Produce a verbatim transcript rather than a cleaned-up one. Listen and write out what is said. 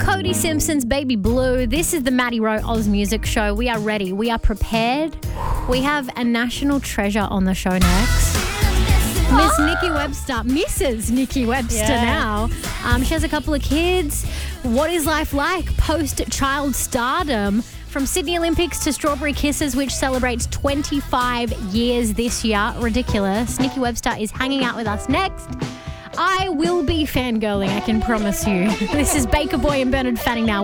Cody Simpson's Baby Blue. This is the Maddie Rowe Oz Music Show. We are ready. We are prepared. We have a national treasure on the show next. Miss Nikki Webster, Missus Nikki Webster Yeah. now. Um, she has a couple of kids. What is life like post-child stardom? From Sydney Olympics to Strawberry Kisses, which celebrates twenty-five years this year. Ridiculous. Nikki Webster is hanging out with us next. I will be fangirling, I can promise you. This is Baker Boy and Bernard Fanning now.